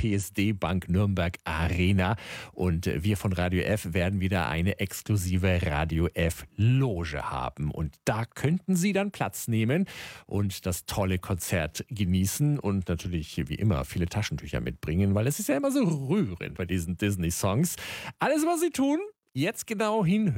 PSD Bank Nürnberg Arena. Und wir von Radio F werden wieder eine exklusive Radio F Loge haben. Und da könnten Sie dann Platz nehmen und das tolle Konzert genießen und natürlich wie immer viele Taschentücher mitbringen, weil es ist ja immer so rührend bei diesen Disney-Songs. Alles, was Sie tun, jetzt genau hinhören.